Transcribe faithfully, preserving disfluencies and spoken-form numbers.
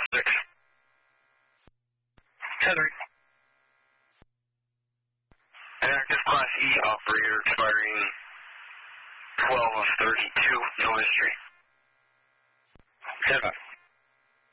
six. Henry. An active Class E operator expiring twelve of thirty-two, no history. ten five.